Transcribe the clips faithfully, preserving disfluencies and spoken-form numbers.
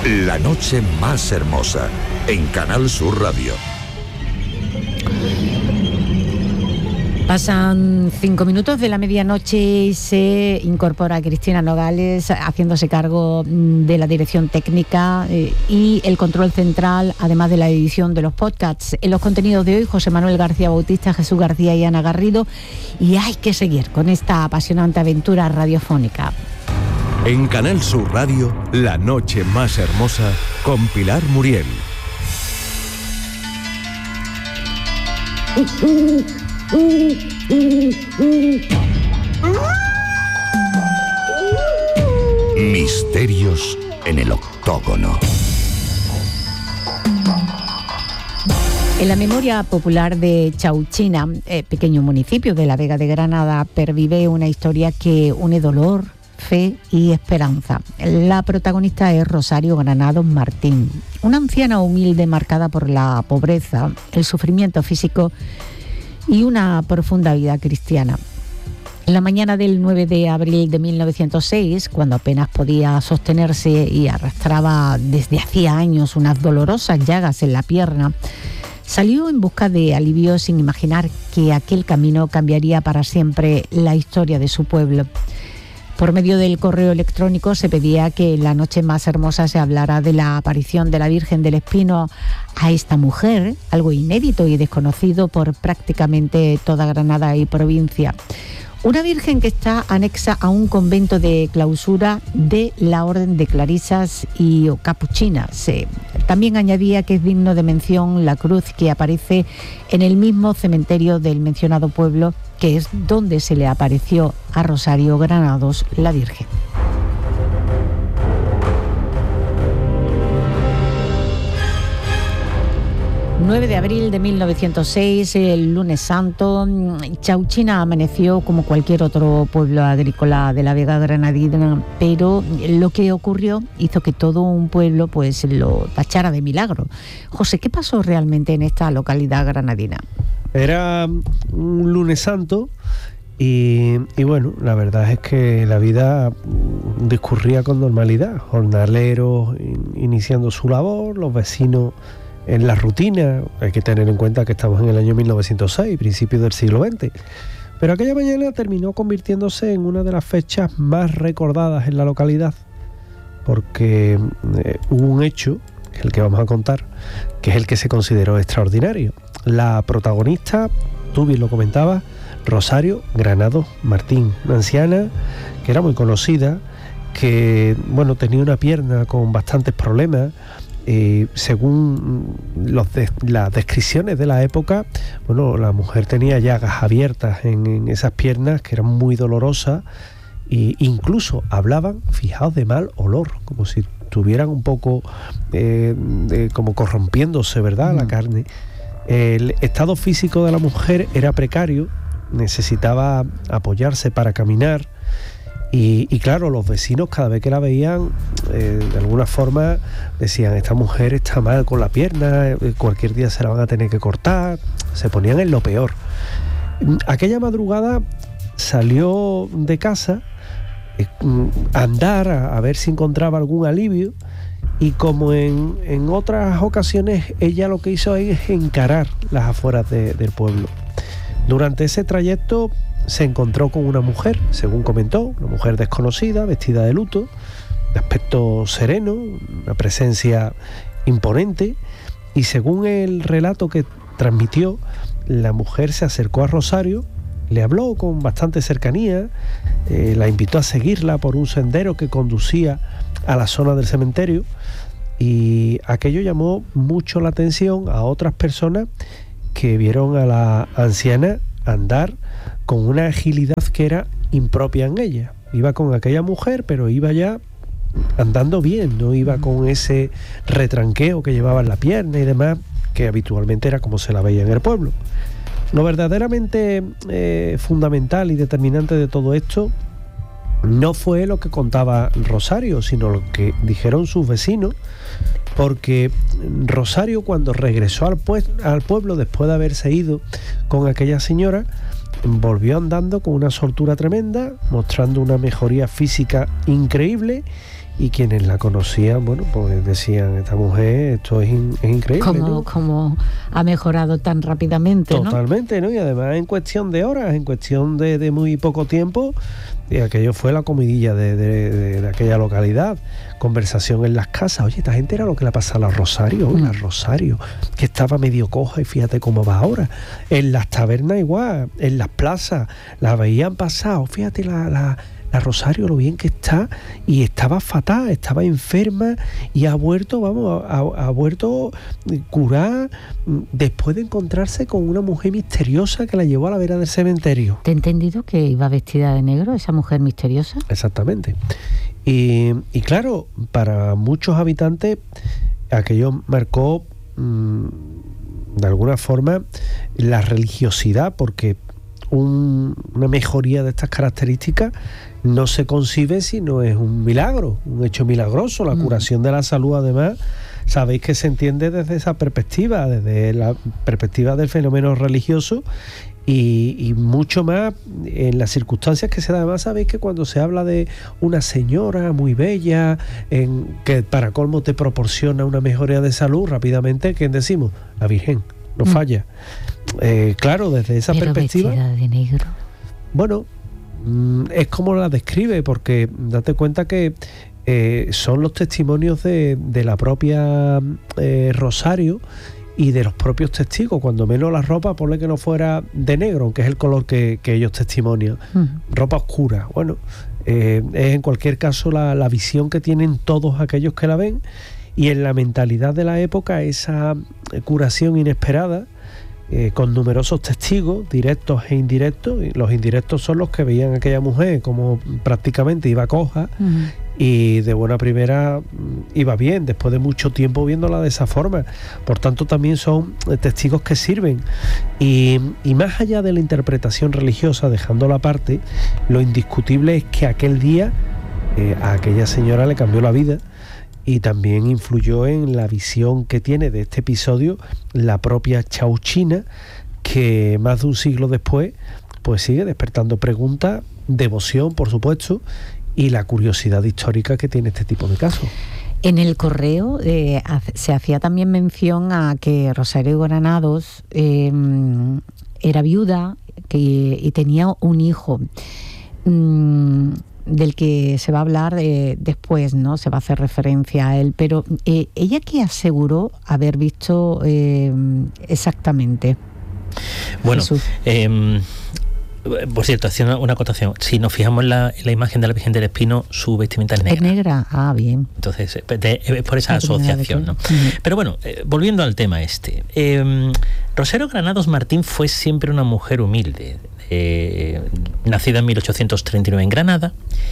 La noche más hermosa, en Canal Sur Radio. Pasan cinco minutos de la medianoche y se incorpora Cristina Nogales haciéndose cargo de la dirección técnica eh, y el control central, además de la edición de los podcasts. En los contenidos de hoy, José Manuel García Bautista, Jesús García y Ana Garrido, y hay que seguir con esta apasionante aventura radiofónica. En Canal Sur Radio, La noche más hermosa, con Pilar Muriel. Misterios en el octógono. En la memoria popular de Chauchina, eh, pequeño municipio de la Vega de Granada, pervive una historia que une dolor, fe y esperanza. La protagonista es Rosario Granados Martín, una anciana humilde marcada por la pobreza, el sufrimiento físico y una profunda vida cristiana. En la mañana del nueve de abril de mil novecientos seis, cuando apenas podía sostenerse y arrastraba desde hacía años unas dolorosas llagas en la pierna, salió en busca de alivio sin imaginar que aquel camino cambiaría para siempre la historia de su pueblo. Por medio del correo electrónico se pedía que en la noche más hermosa se hablara de la aparición de la Virgen del Espino a esta mujer, algo inédito y desconocido por prácticamente toda Granada y provincia. Una virgen que está anexa a un convento de clausura de la Orden de Clarisas y Capuchinas. También añadía que es digno de mención la cruz que aparece en el mismo cementerio del mencionado pueblo, que es donde se le apareció a Rosario Granados la Virgen. nueve de abril de mil novecientos seis, el lunes santo, Chauchina amaneció como cualquier otro pueblo agrícola de la Vega Granadina, pero lo que ocurrió hizo que todo un pueblo pues lo tachara de milagro. José, ¿qué pasó realmente en esta localidad granadina? Era un lunes santo y, y bueno, la verdad es que la vida discurría con normalidad. Jornaleros iniciando su labor, los vecinos en la rutina. Hay que tener en cuenta que estamos en el año mil novecientos seis, principios del siglo veinte. Pero aquella mañana terminó convirtiéndose en una de las fechas más recordadas en la localidad, porque eh, hubo un hecho, que es el que vamos a contar, que es el que se consideró extraordinario. La protagonista, tú bien lo comentabas, Rosario Granados Martín, una anciana que era muy conocida, que bueno, tenía una pierna con bastantes problemas. Eh, según los de, las descripciones de la época, bueno, la mujer tenía llagas abiertas en, en esas piernas que eran muy dolorosas e incluso hablaban, fijaos, de mal olor, como si estuvieran un poco eh, de, como corrompiéndose, ¿verdad?, mm. la carne. El estado físico de la mujer era precario, necesitaba apoyarse para caminar. Y, y claro, los vecinos cada vez que la veían, eh, de alguna forma decían, esta mujer está mal con la pierna, eh, cualquier día se la van a tener que cortar, se ponían en lo peor. Aquella madrugada salió de casa eh, a andar, a, a ver si encontraba algún alivio, y como en, en otras ocasiones, ella lo que hizo es encarar las afueras de, del pueblo. Durante ese trayecto se encontró con una mujer, según comentó, una mujer desconocida, vestida de luto, de aspecto sereno, una presencia imponente, y según el relato que transmitió, la mujer se acercó a Rosario, le habló con bastante cercanía, eh, la invitó a seguirla por un sendero que conducía a la zona del cementerio, y aquello llamó mucho la atención a otras personas que vieron a la anciana andar con una agilidad que era impropia en ella. Iba con aquella mujer, pero iba ya andando bien, no iba con ese retranqueo que llevaba en la pierna y demás, que habitualmente era como se la veía en el pueblo. Lo verdaderamente eh, fundamental y determinante de todo esto no fue lo que contaba Rosario, sino lo que dijeron sus vecinos, porque Rosario, cuando regresó al, pue- al pueblo después de haberse ido con aquella señora, volvió andando con una soltura tremenda, mostrando una mejoría física increíble, y quienes la conocían, bueno, pues decían, esta mujer, esto es, in, es increíble, como, ¿no? como ha mejorado tan rápidamente, ¿no? Totalmente, ¿no? Y además en cuestión de horas, en cuestión de, de muy poco tiempo, y aquello fue la comidilla de, de, de, de aquella localidad. Conversación en las casas. Oye, esta gente era lo que le pasaba a la Rosario, mm. la Rosario, que estaba medio coja y fíjate cómo va ahora. En las tabernas igual, en las plazas, la veían pasado, fíjate la... la La Rosario, lo bien que está, y estaba fatal, estaba enferma y ha vuelto, vamos, ha, ha vuelto curada después de encontrarse con una mujer misteriosa que la llevó a la vera del cementerio. ¿Te he entendido que iba vestida de negro, esa mujer misteriosa? Exactamente. Y, y claro, para muchos habitantes aquello marcó mmm, de alguna forma la religiosidad, porque un, una mejoría de estas características no se concibe si no es un milagro, un hecho milagroso. La curación de la salud, además, sabéis que se entiende desde esa perspectiva, desde la perspectiva del fenómeno religioso, y, y mucho más en las circunstancias que se da. Además, sabéis que cuando se habla de una señora muy bella, en, que para colmo te proporciona una mejoría de salud, rápidamente, ¿quién decimos? La Virgen, no falla. Eh, claro, desde esa Pero perspectiva... vestida de negro. Bueno, es como la describe, porque date cuenta que eh, son los testimonios de, de la propia eh, Rosario y de los propios testigos. Cuando menos la ropa, ponle que no fuera de negro, aunque es el color que, que ellos testimonian. Uh-huh. Ropa oscura. Bueno, eh, es en cualquier caso la, la visión que tienen todos aquellos que la ven, y en la mentalidad de la época esa curación inesperada, Eh, con numerosos testigos, directos e indirectos. Y los indirectos son los que veían a aquella mujer como prácticamente iba coja, uh-huh. y de buena primera iba bien, después de mucho tiempo viéndola de esa forma. Por tanto, también son testigos que sirven. Y, y más allá de la interpretación religiosa, dejándola aparte, lo indiscutible es que aquel día eh, a aquella señora le cambió la vida, y también influyó en la visión que tiene de este episodio la propia Chauchina, que más de un siglo después pues sigue despertando preguntas, devoción, por supuesto, y la curiosidad histórica que tiene este tipo de casos. En el correo eh, se hacía también mención a que Rosario Granados eh, era viuda que, y tenía un hijo. Mm, del que se va a hablar eh, después, ¿no? Se va a hacer referencia a él, pero eh, ¿ella qué aseguró haber visto eh, exactamente? Bueno, eh, por cierto, haciendo una acotación, si nos fijamos en la, en la imagen de la Virgen del Espino, su vestimenta es negra. ¿Es negra? Ah, bien. Entonces, es por esa asociación, ¿no? Uh-huh. Pero bueno, eh, volviendo al tema este, eh, Rosario Granados Martín fue siempre una mujer humilde, Eh, nacida en mil ochocientos treinta y nueve en Granada,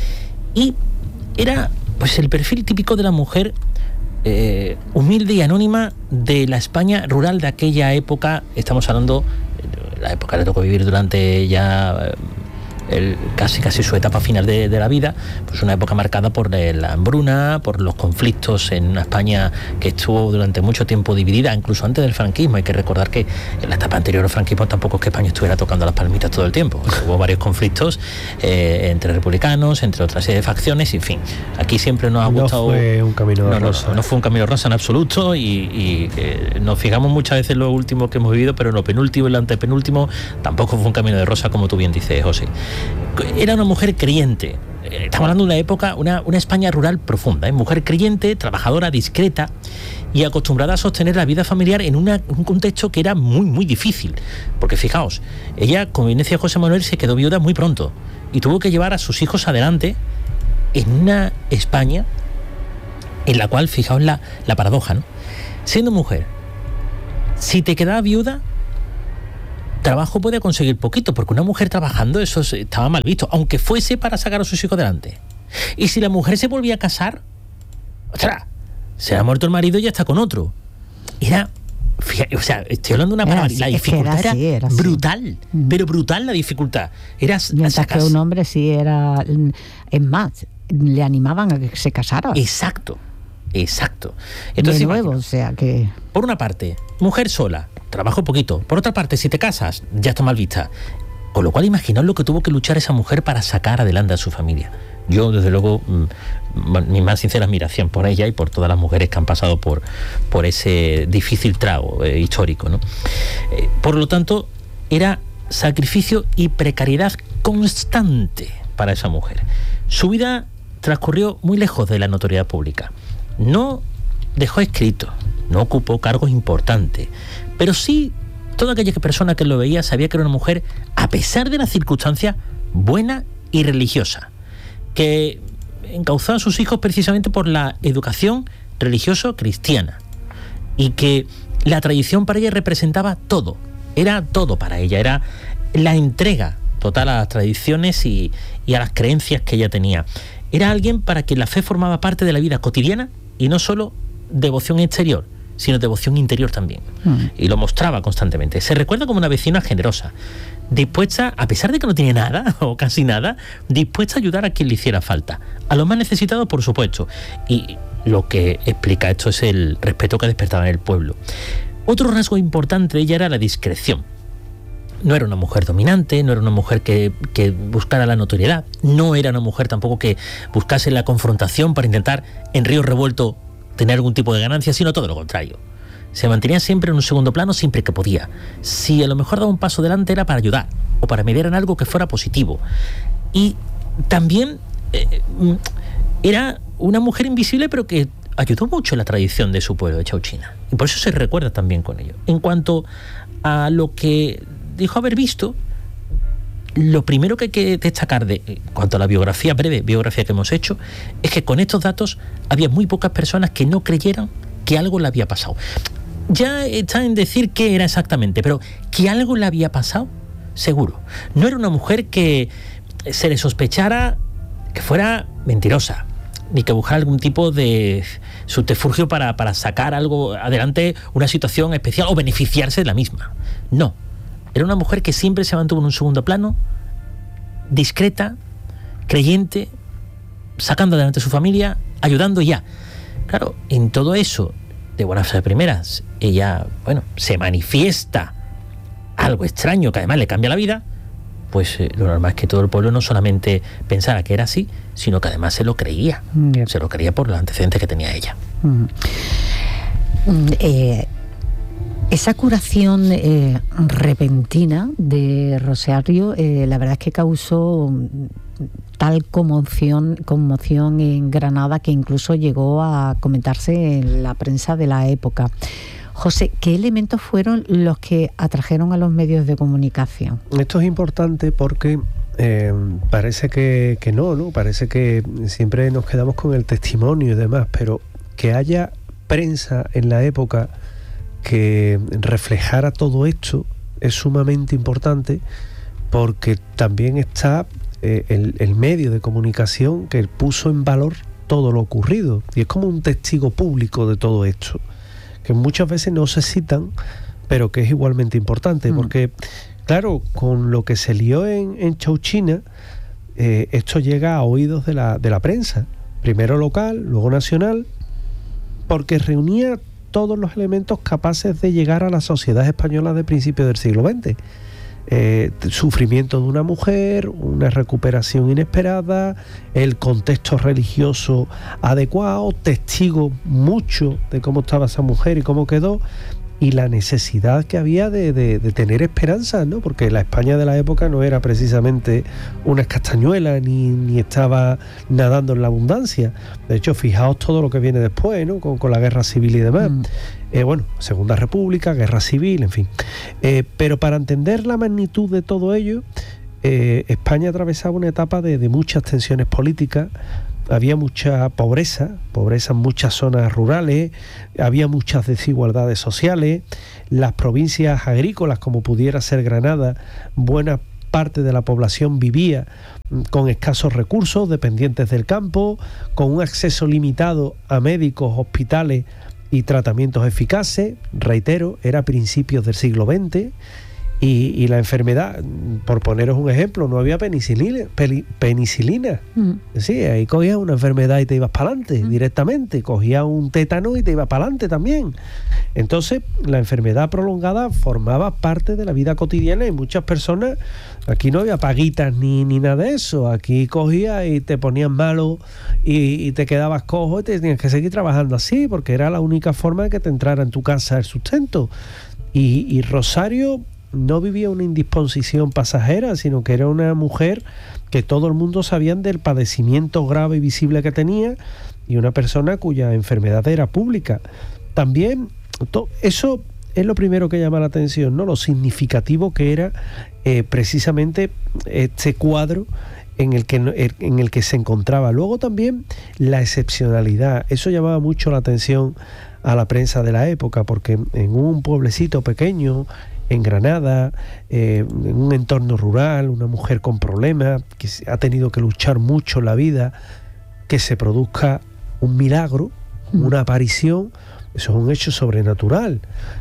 y era pues el perfil típico de la mujer eh, humilde y anónima de la España rural de aquella época. Estamos hablando de la época que le tocó vivir durante ya el, casi casi su etapa final de, de la vida, pues una época marcada por la hambruna, por los conflictos en una España que estuvo durante mucho tiempo dividida, incluso antes del franquismo. Hay que recordar que en la etapa anterior al franquismo tampoco es que España estuviera tocando las palmitas todo el tiempo. Hubo varios conflictos eh, entre republicanos, entre otras serie de facciones, en fin. Aquí siempre nos ha gustado... No fue un camino no, rosa. No, no fue un camino rosa en absoluto, y, y eh, nos fijamos muchas veces en lo último que hemos vivido, pero en lo penúltimo y lo antepenúltimo tampoco fue un camino de rosa, como tú bien dices, José. Era una mujer creyente. Estamos hablando de una época, una, una España rural profunda, ¿eh? Mujer creyente, trabajadora, discreta y acostumbrada a sostener la vida familiar en una, un contexto que era muy, muy difícil. Porque fijaos, ella, como bien decía José Manuel, se quedó viuda muy pronto y tuvo que llevar a sus hijos adelante en una España en la cual, fijaos la, la paradoja, ¿no? Siendo mujer, si te quedaba viuda, trabajo puede conseguir poquito, porque una mujer trabajando, eso estaba mal visto, aunque fuese para sacar a sus hijos adelante. Y si la mujer se volvía a casar, ¡ostras!, se ha muerto el marido y ya está con otro. Era, fíjate, o sea, estoy hablando de una palabra, la dificultad era, así, era brutal, uh-huh. pero brutal la dificultad. Era Mientras sacas... que un hombre sí era, es más, le animaban a que se casara. Exacto, exacto. Entonces, de nuevo, imagino, o sea que... Por una parte, mujer sola, trabajo poquito. Por otra parte, si te casas, ya está mal vista. Con lo cual, imaginaos lo que tuvo que luchar esa mujer para sacar adelante a su familia. Yo, desde luego, mi más sincera admiración por ella y por todas las mujeres que han pasado por, por ese difícil trago eh, histórico, ¿no? Eh, por lo tanto, era sacrificio y precariedad constante para esa mujer. Su vida transcurrió muy lejos de la notoriedad pública. No dejó escrito, no ocupó cargos importantes, pero sí toda aquella persona que lo veía sabía que era una mujer, a pesar de las circunstancias, buena y religiosa, que encauzó a sus hijos precisamente por la educación religioso-cristiana, y que la tradición para ella representaba todo, era todo para ella, era la entrega total a las tradiciones y, y a las creencias que ella tenía. Era alguien para quien la fe formaba parte de la vida cotidiana y no solo devoción exterior, sino devoción interior también. Mm. Y lo mostraba constantemente. Se recuerda como una vecina generosa, dispuesta, a pesar de que no tenía nada, o casi nada, dispuesta a ayudar a quien le hiciera falta. A los más necesitados, por supuesto. Y lo que explica esto es el respeto que despertaba en el pueblo. Otro rasgo importante de ella era la discreción. No era una mujer dominante, no era una mujer que, que buscara la notoriedad, no era una mujer tampoco que buscase la confrontación para intentar, en río revuelto, tener algún tipo de ganancia, sino todo lo contrario. Se mantenía siempre en un segundo plano siempre que podía. Si a lo mejor daba un paso adelante era para ayudar o para mediar en algo que fuera positivo. Y también eh, era una mujer invisible, pero que ayudó mucho en la tradición de su pueblo, de Chauchina. Y por eso se recuerda también con ello. En cuanto a lo que dijo haber visto, lo primero que hay que destacar de en cuanto a la biografía, breve biografía que hemos hecho, es que con estos datos había muy pocas personas que no creyeran que algo le había pasado. Ya está en decir qué era exactamente, pero que algo le había pasado, seguro. No era una mujer que se le sospechara que fuera mentirosa, ni que buscara algún tipo de subterfugio para, para sacar algo adelante, una situación especial o beneficiarse de la misma. No. Era una mujer que siempre se mantuvo en un segundo plano, discreta, creyente, sacando adelante a su familia, ayudando ya. Claro, en todo eso, de buenas a primeras, ella, bueno, se manifiesta algo extraño que además le cambia la vida, pues eh, lo normal es que todo el pueblo no solamente pensara que era así, sino que además se lo creía. Bien. Se lo creía por los antecedentes que tenía ella. Mm. Mm, eh... Esa curación eh, repentina de Rosario, eh, la verdad es que causó tal conmoción, conmoción en Granada que incluso llegó a comentarse en la prensa de la época. José, ¿qué elementos fueron los que atrajeron a los medios de comunicación? Esto es importante porque eh, parece que, que no, ¿no? Parece que siempre nos quedamos con el testimonio y demás, pero que haya prensa en la época que reflejara todo esto es sumamente importante, porque también está eh, el, el medio de comunicación que puso en valor todo lo ocurrido, y es como un testigo público de todo esto, que muchas veces no se citan, pero que es igualmente importante, mm. porque claro, con lo que se lió en, en Chauchina, eh, esto llega a oídos de la, de la prensa, primero local, luego nacional, porque reunía todos los elementos capaces de llegar a la sociedad española de principios del siglo veinte. Eh, sufrimiento de una mujer, una recuperación inesperada, el contexto religioso adecuado, testigo mucho de cómo estaba esa mujer y cómo quedó, y la necesidad que había de, de, de tener esperanza, ¿no? Porque la España de la época no era precisamente una castañuela ni, ni estaba nadando en la abundancia. De hecho, fijaos todo lo que viene después, ¿no? Con, con la guerra civil y demás. Mm. Eh, bueno, Segunda República, guerra civil, en fin. Eh, pero para entender la magnitud de todo ello, eh, España atravesaba una etapa de, de muchas tensiones políticas. Había mucha pobreza, pobreza en muchas zonas rurales, había muchas desigualdades sociales, las provincias agrícolas, como pudiera ser Granada, buena parte de la población vivía con escasos recursos, dependientes del campo, con un acceso limitado a médicos, hospitales y tratamientos eficaces. Reitero, era principios del siglo veinte, Y, y la enfermedad, por poneros un ejemplo, no había penicilina. Peli, penicilina. Mm. Sí, ahí cogías una enfermedad y te ibas para adelante mm. directamente. Cogías un tétano y te ibas para adelante también. Entonces, la enfermedad prolongada formaba parte de la vida cotidiana y muchas personas, aquí no había paguitas ni, ni nada de eso. Aquí cogías y te ponías malo y, y te quedabas cojo y te tenías que seguir trabajando así porque era la única forma de que te entrara en tu casa el sustento. Y, y Rosario no vivía una indisposición pasajera, sino que era una mujer que todo el mundo sabía del padecimiento grave y visible que tenía y una persona cuya enfermedad era pública. También to, eso es lo primero que llama la atención, ¿no? Lo significativo que era eh, precisamente este cuadro en el que en el que se encontraba. Luego también la excepcionalidad, eso llamaba mucho la atención a la prensa de la época, porque en un pueblecito pequeño en Granada, eh, en un entorno rural, una mujer con problemas, que ha tenido que luchar mucho en la vida, que se produzca un milagro, una aparición, eso es un hecho sobrenatural.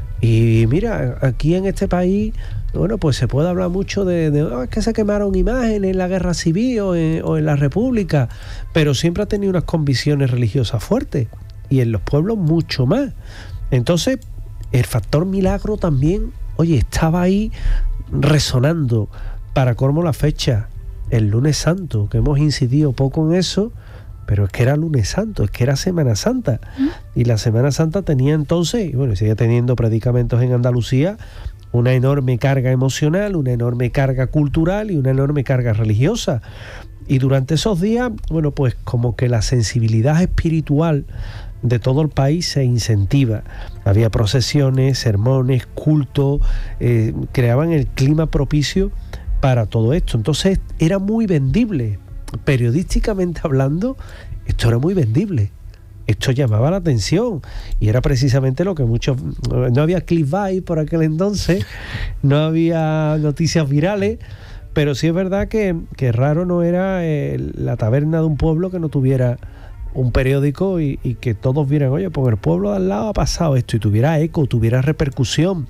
Y mira, aquí en este país, bueno, pues se puede hablar mucho de, de oh, es que se quemaron imágenes en la Guerra Civil o en, o en la República, pero siempre ha tenido unas convicciones religiosas fuertes, y en los pueblos mucho más. Entonces, el factor milagro también, oye, estaba ahí resonando. Para colmo la fecha, el lunes santo, que hemos incidido poco en eso, pero es que era lunes santo, es que era Semana Santa. ¿Mm? Y la Semana Santa tenía entonces, y bueno, sigue teniendo predicamentos en Andalucía, una enorme carga emocional, una enorme carga cultural y una enorme carga religiosa. Y durante esos días, bueno, pues como que la sensibilidad espiritual de todo el país se incentiva. Había procesiones, sermones, cultos, eh, creaban el clima propicio para todo esto. Entonces era muy vendible. Periodísticamente hablando, esto era muy vendible. Esto llamaba la atención y era precisamente lo que muchos... No había clickbait por aquel entonces, no había noticias virales, pero sí es verdad que, que raro no era eh, la taberna de un pueblo que no tuviera un periódico y, y que todos vieran, oye, pues en el pueblo de al lado ha pasado esto, y tuviera eco, tuviera repercusión.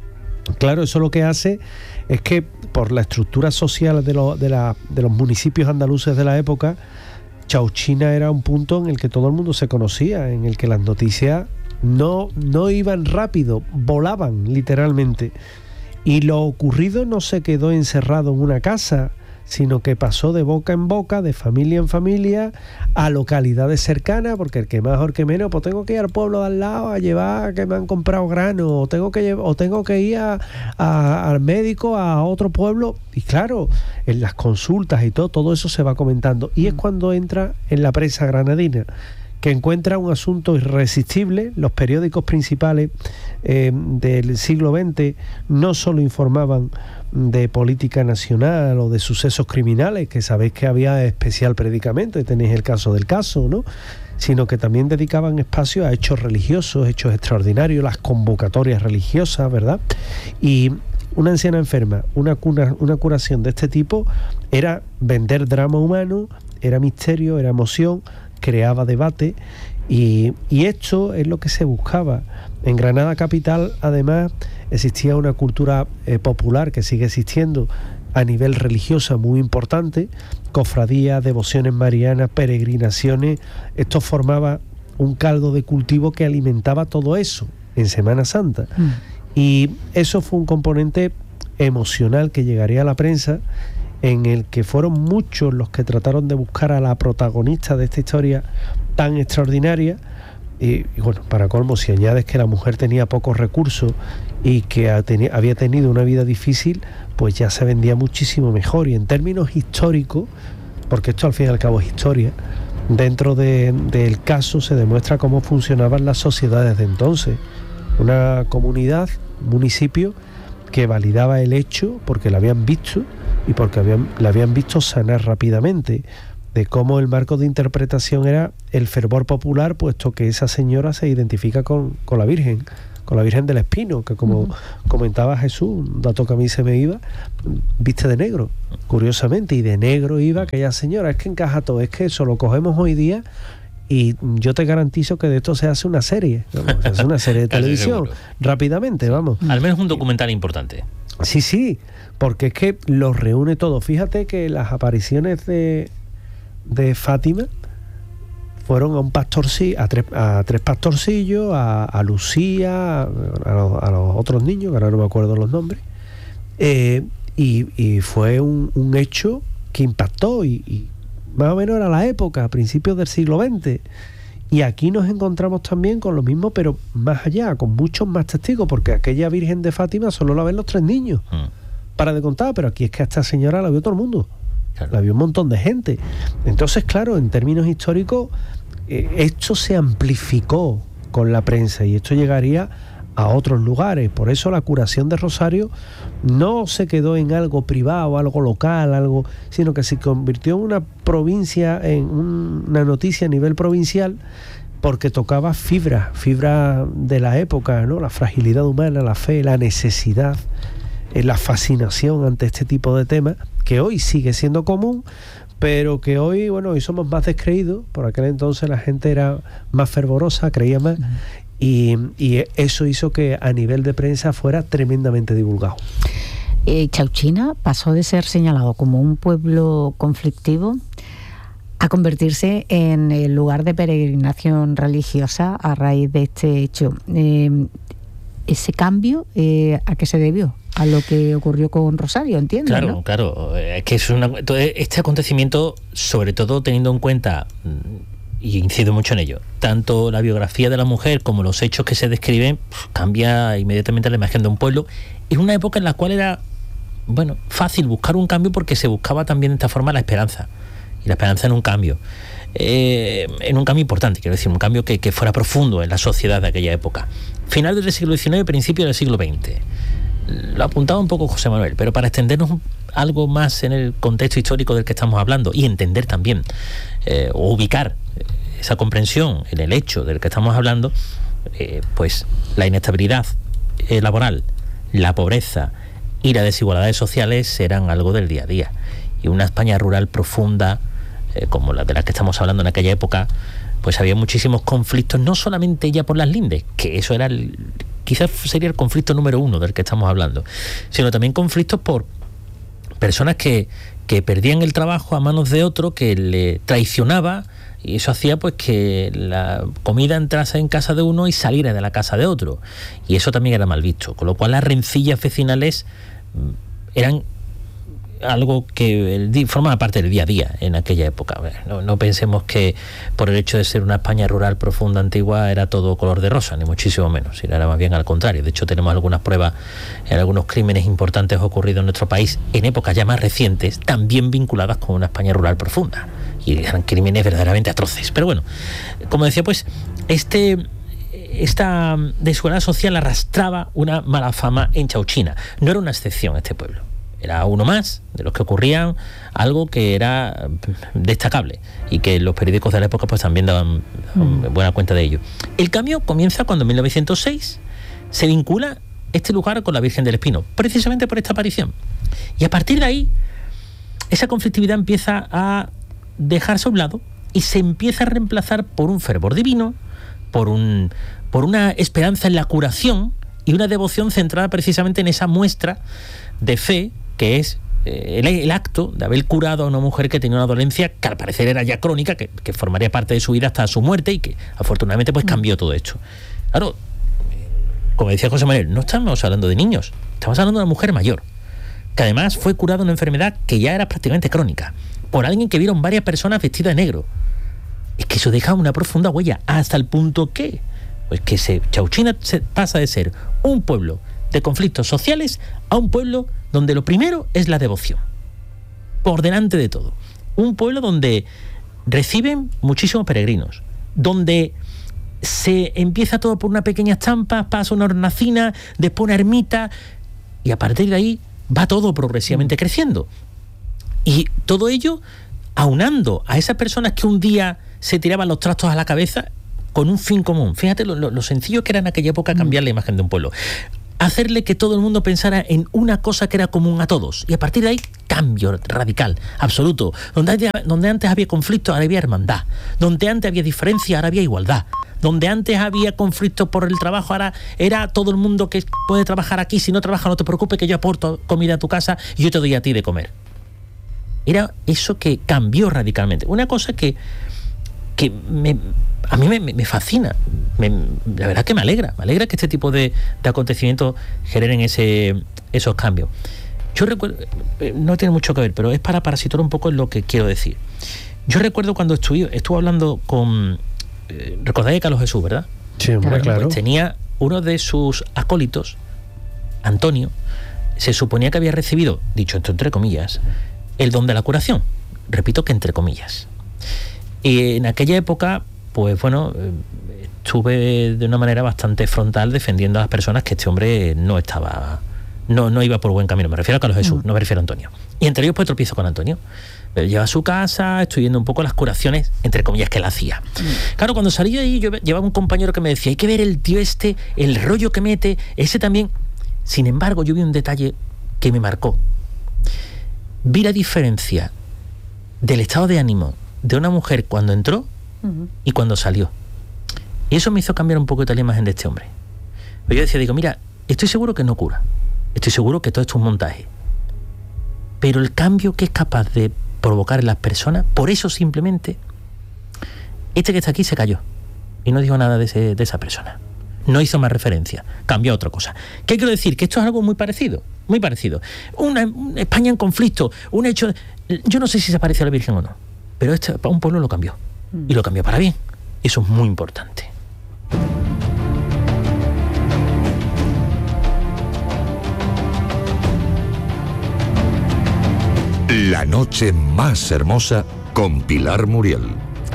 Claro, eso lo que hace es que por la estructura social de, lo, de, la, de los municipios andaluces de la época, Chauchina era un punto en el que todo el mundo se conocía, en el que las noticias no, no iban rápido, volaban literalmente. Y lo ocurrido no se quedó encerrado en una casa, sino que pasó de boca en boca, de familia en familia, a localidades cercanas, porque el que más o el que menos, pues tengo que ir al pueblo de al lado a llevar que me han comprado grano, o tengo que, o tengo que ir a, a, al médico a otro pueblo. Y claro, en las consultas y todo, todo eso se va comentando. Y es cuando entra en la prensa granadina, que encuentra un asunto irresistible. Los periódicos principales eh, del siglo veinte no solo informaban de política nacional o de sucesos criminales, que sabéis que había especial predicamento, y tenéis el caso del caso, ¿no? Sino que también dedicaban espacio a hechos religiosos, hechos extraordinarios, las convocatorias religiosas, ¿verdad? Y una anciana enferma, una, cura, una curación de este tipo era vender drama humano, era misterio, era emoción, creaba debate, y, y esto es lo que se buscaba. En Granada capital, además, existía una cultura eh, popular que sigue existiendo a nivel religioso muy importante, cofradías, devociones marianas, peregrinaciones. Esto formaba un caldo de cultivo que alimentaba todo eso en Semana Santa. Mm. Y eso fue un componente emocional que llegaría a la prensa, en el que fueron muchos los que trataron de buscar a la protagonista de esta historia tan extraordinaria. Y, y bueno, para colmo, si añades que la mujer tenía pocos recursos y que había tenido una vida difícil, pues ya se vendía muchísimo mejor. Y en términos históricos, porque esto al fin y al cabo es historia, dentro de, del caso se demuestra cómo funcionaban las sociedades de entonces. Una comunidad, un municipio, que validaba el hecho porque lo habían visto y porque habían, la habían visto sanar rápidamente, de cómo el marco de interpretación era el fervor popular, puesto que esa señora se identifica con, con la Virgen, con la Virgen del Espino, que como uh-huh. comentaba Jesús, un dato que a mí se me iba, viste de negro, curiosamente, y de negro iba aquella señora. Es que encaja todo, es que eso lo cogemos hoy día y yo te garantizo que de esto se hace una serie, vamos, se hace una serie de televisión rápidamente, vamos. Al menos un documental importante. Sí, sí, porque es que los reúne todo. Fíjate que las apariciones de, de Fátima fueron a un pastorcillo, a tres, a tres pastorcillos, a, a Lucía, a, a, los, a los otros niños, que ahora no me acuerdo los nombres, eh, y, y fue un, un hecho que impactó, y, y más o menos era la época, a principios del siglo veinte. Y aquí nos encontramos también con lo mismo, pero más allá, con muchos más testigos, porque aquella Virgen de Fátima solo la ven los tres niños, mm. para de contar, pero aquí es que a esta señora la vio todo el mundo, claro. La vio un montón de gente. Entonces, claro, en términos históricos, eh, esto se amplificó con la prensa y esto llegaría a otros lugares. Por eso la curación de Rosario no se quedó en algo privado, algo local, algo, sino que se convirtió en una provincia, en una noticia a nivel provincial, porque tocaba fibra, fibra de la época, ¿no? La fragilidad humana, la fe, la necesidad, eh, la fascinación ante este tipo de temas, que hoy sigue siendo común, pero que hoy, bueno, hoy somos más descreídos. Por aquel entonces la gente era más fervorosa, creía más. Uh-huh. Y, y eso hizo que a nivel de prensa fuera tremendamente divulgado. Eh, Chauchina pasó de ser señalado como un pueblo conflictivo a convertirse en el lugar de peregrinación religiosa a raíz de este hecho. Eh, ese cambio, eh, ¿a qué se debió? A lo que ocurrió con Rosario, entiendo. Claro, ¿no? Claro. Es que es una, este acontecimiento, sobre todo teniendo en cuenta, y incido mucho en ello, tanto la biografía de la mujer como los hechos que se describen, pues, cambia inmediatamente la imagen de un pueblo, en una época en la cual era, bueno, fácil buscar un cambio, porque se buscaba también de esta forma la esperanza, y la esperanza en un cambio, eh, en un cambio importante, quiero decir, un cambio que, que fuera profundo en la sociedad de aquella época. Final del siglo diecinueve, principio del siglo veinte. Lo apuntaba un poco José Manuel, pero para extendernos algo más en el contexto histórico del que estamos hablando y entender también, eh, o ubicar esa comprensión en el hecho del que estamos hablando, eh, pues la inestabilidad eh, laboral, la pobreza y las desigualdades sociales eran algo del día a día. Y una España rural profunda, eh, como la de la que estamos hablando en aquella época, pues había muchísimos conflictos, no solamente ya por las lindes, que eso era el, quizás sería el conflicto número uno del que estamos hablando, sino también conflictos por personas que, que perdían el trabajo a manos de otro que le traicionaba, y eso hacía pues que la comida entrase en casa de uno y saliera de la casa de otro, y eso también era mal visto, con lo cual las rencillas vecinales eran algo que formaba parte del día a día en aquella época. No, no pensemos que por el hecho de ser una España rural profunda, antigua, era todo color de rosa, ni muchísimo menos, era más bien al contrario. De hecho, tenemos algunas pruebas en algunos crímenes importantes ocurridos en nuestro país en épocas ya más recientes, también vinculadas con una España rural profunda, y eran crímenes verdaderamente atroces. Pero bueno, como decía, pues este esta desigualdad social arrastraba una mala fama en Chauchina. No era una excepción este pueblo, era uno más de los que ocurrían, algo que era destacable y que los periódicos de la época pues también daban mm. buena cuenta de ello. El cambio comienza cuando en mil novecientos seis se vincula este lugar con la Virgen del Espino, precisamente por esta aparición. Y a partir de ahí, esa conflictividad empieza a dejarse a un lado y se empieza a reemplazar por un fervor divino, por, un, por una esperanza en la curación y una devoción centrada precisamente en esa muestra de fe que es eh, el, el acto de haber curado a una mujer que tenía una dolencia que al parecer era ya crónica, que, que formaría parte de su vida hasta su muerte y que afortunadamente pues cambió todo esto. Claro, como decía José Manuel, no estamos hablando de niños, estamos hablando de una mujer mayor, que además fue curada de una enfermedad que ya era prácticamente crónica, por alguien que vieron varias personas vestidas de negro. Es que eso deja una profunda huella, hasta el punto que, pues que se, Chauchina se pasa de ser un pueblo de conflictos sociales a un pueblo donde lo primero es la devoción, por delante de todo. Un pueblo donde reciben muchísimos peregrinos, donde se empieza todo por una pequeña estampa, pasa una hornacina, después una ermita, y a partir de ahí va todo progresivamente creciendo. Y todo ello aunando a esas personas que un día se tiraban los trastos a la cabeza con un fin común. Fíjate lo, lo, lo sencillo que era en aquella época cambiar la imagen de un pueblo. Hacerle que todo el mundo pensara en una cosa que era común a todos. Y a partir de ahí, cambio radical, absoluto. Donde, haya, donde antes había conflicto, ahora había hermandad. Donde antes había diferencia, ahora había igualdad. donde antes había conflictos por el trabajo, ahora era todo el mundo que puede trabajar aquí, si no trabaja no te preocupes que yo aporto comida a tu casa y yo te doy a ti de comer. Era eso que cambió radicalmente. Una cosa que, que me, a mí me, me fascina, me, la verdad que me alegra, me alegra que este tipo de, de acontecimientos generen ese, esos cambios. Yo recuerdo, no tiene mucho que ver, pero es para, para situar un poco en lo que quiero decir. Yo recuerdo cuando estuve, estuve hablando con, eh, recordáis Carlos Jesús, ¿verdad? Sí, hombre, bueno, claro. Pues tenía uno de sus acólitos, Antonio, se suponía que había recibido, dicho esto entre comillas, el don de la curación. Repito que entre comillas. Y en aquella época, pues bueno, estuve de una manera bastante frontal defendiendo a las personas que este hombre no estaba, no, no iba por buen camino. Me refiero a Carlos Jesús, mm. no me refiero a Antonio. Y entre ellos pues tropiezo con Antonio. Me lleva a su casa, estoy viendo un poco las curaciones, entre comillas, que él hacía. Mm. Claro, cuando salí de ahí, yo llevaba un compañero que me decía, hay que ver el tío este, el rollo que mete, ese también. Sin embargo, yo vi un detalle que me marcó. Vi la diferencia del estado de ánimo de una mujer cuando entró uh-huh. y cuando salió. Y eso me hizo cambiar un poco la imagen de este hombre. Pero yo decía, digo, mira, estoy seguro que no cura. Estoy seguro que todo esto es un montaje. Pero el cambio que es capaz de provocar en las personas, por eso simplemente, este que está aquí se cayó. Y no dijo nada de, ese, de esa persona. No hizo más referencia. Cambió a otra cosa. ¿Qué quiero decir? Que esto es algo muy parecido. Muy parecido. Una, una España en conflicto, un hecho. Yo no sé si se parece a la Virgen o no, pero este, un pueblo lo cambió. Mm. Y lo cambió para bien. Eso es muy importante. La noche más hermosa con Pilar Muriel.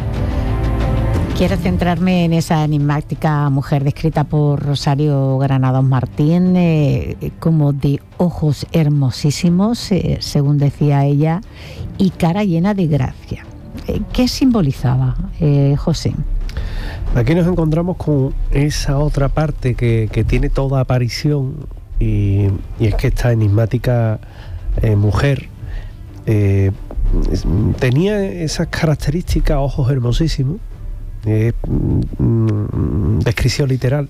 Quiero centrarme en esa enigmática mujer descrita por Rosario Granados Martín eh, como de ojos hermosísimos, eh, según decía ella, y cara llena de gracia. Eh, ¿Qué simbolizaba, eh, José? Aquí nos encontramos con esa otra parte que, que tiene toda aparición y, y es que esta enigmática eh, mujer eh, tenía esas características, ojos hermosísimos, Eh, mm, descripción literal,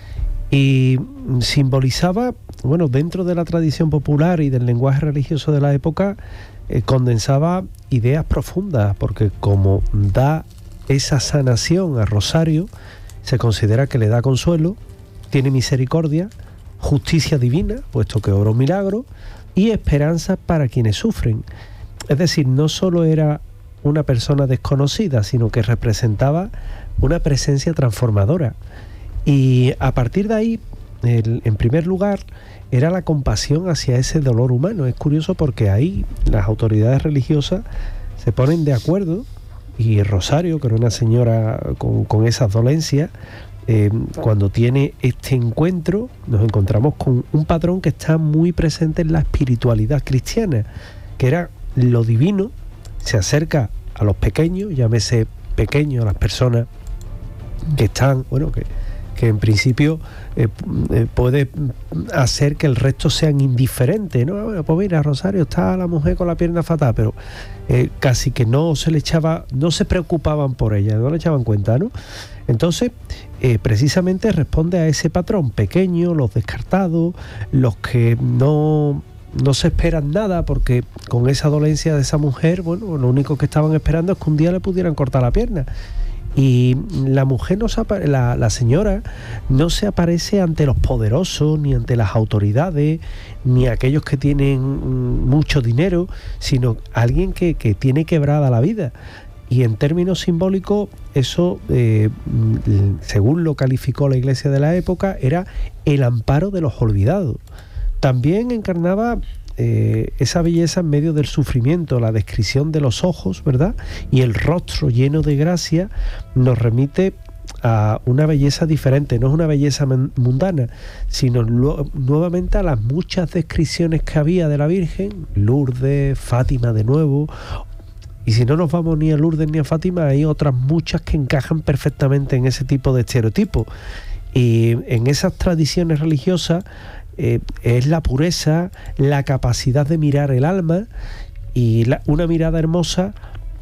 y simbolizaba, bueno, dentro de la tradición popular y del lenguaje religioso de la época, eh, condensaba ideas profundas, porque como da esa sanación a Rosario, se considera que le da consuelo, tiene misericordia, justicia divina, puesto que obra un milagro, y esperanza para quienes sufren. Es decir, no solo era una persona desconocida, sino que representaba una presencia transformadora. Y a partir de ahí, el, en primer lugar, era la compasión hacia ese dolor humano. Es curioso porque ahí las autoridades religiosas se ponen de acuerdo, y Rosario, que era una señora con, con esas dolencias, eh, cuando tiene este encuentro, nos encontramos con un patrón que está muy presente en la espiritualidad cristiana, que era lo divino. Se acerca a los pequeños, llámese pequeños a las personas que están, bueno, que, que en principio eh, eh, puede hacer que el resto sean indiferentes, ¿no? Bueno, pues mira, Rosario, está la mujer con la pierna fatal, pero eh, casi que no se le echaba, no se preocupaban por ella, no le echaban cuenta, ¿no? Entonces, eh, precisamente responde a ese patrón: pequeño, los descartados, los que no no se esperan nada, porque con esa dolencia de esa mujer, bueno, lo único que estaban esperando es que un día le pudieran cortar la pierna. Y la mujer, no se apare- la, la señora, no se aparece ante los poderosos, ni ante las autoridades, ni aquellos que tienen mm, mucho dinero, sino alguien que, que tiene quebrada la vida. Y en términos simbólicos, eso, eh, según lo calificó la Iglesia de la época, era el amparo de los olvidados. También encarnaba eh, esa belleza en medio del sufrimiento, la descripción de los ojos, ¿verdad? Y el rostro lleno de gracia nos remite a una belleza diferente, no es una belleza mundana, sino lo, nuevamente a las muchas descripciones que había de la Virgen, Lourdes, Fátima de nuevo. Y si no nos vamos ni a Lourdes ni a Fátima, hay otras muchas que encajan perfectamente en ese tipo de estereotipos. Y en esas tradiciones religiosas, Eh, es la pureza, la capacidad de mirar el alma y la, una mirada hermosa